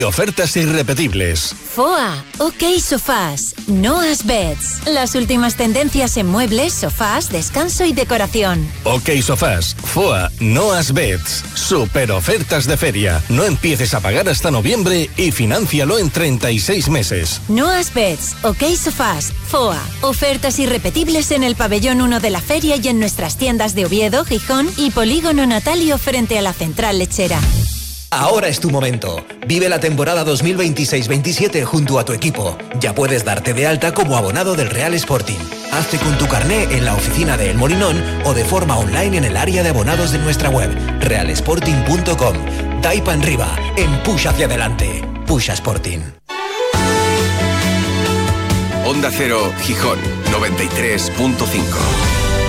Ofertas irrepetibles. FOA, OK Sofás, Noas Beds. Las últimas tendencias en muebles, sofás, descanso y decoración. OK Sofás, FOA, Noas Beds. Super ofertas de feria. No empieces a pagar hasta noviembre y financialo en 36 meses. Noas Beds, OK Sofás, FOA. Ofertas irrepetibles en el pabellón 1 de la feria y en nuestras tiendas de Oviedo, Gijón y Polígono Natalio frente a la central lechera. Ahora es tu momento. Vive la temporada 2026-27 junto a tu equipo. Ya puedes darte de alta como abonado del Real Sporting. Hazte con tu carné en la oficina de El Molinón o de forma online en el área de abonados de nuestra web, realsporting.com. Daipa en Riva, empuja hacia adelante. Pusha Sporting. Onda Cero, Gijón, 93.5.